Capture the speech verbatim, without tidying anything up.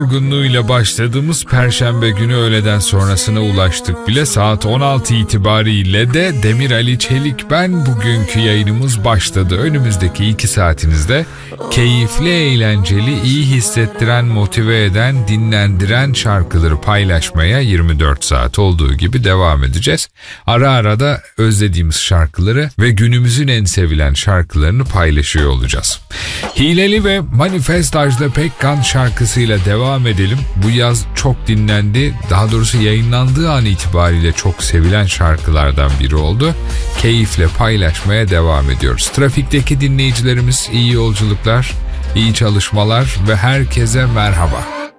yorgunluğuyla başladığımız Perşembe günü öğleden sonrasına ulaştık bile. Saat on altı itibariyle de Demir Ali Çelik ben bugünkü yayınımız başladı. Önümüzdeki iki saatinizde keyifli, eğlenceli, iyi hissettiren, motive eden, dinlendiren şarkıları paylaşmaya yirmi dört saat olduğu gibi devam edeceğiz. Ara ara da özlediğimiz şarkıları ve günümüzün en sevilen şarkılarını paylaşıyor olacağız. Hileli ve Manifest Ajda Pekkan şarkısıyla devam edelim. Bu yaz çok dinlendi. Daha doğrusu yayınlandığı an itibariyle çok sevilen şarkılardan biri oldu. Keyifle paylaşmaya devam ediyoruz. Trafikteki dinleyicilerimiz iyi yolculuklar, iyi çalışmalar ve herkese merhaba.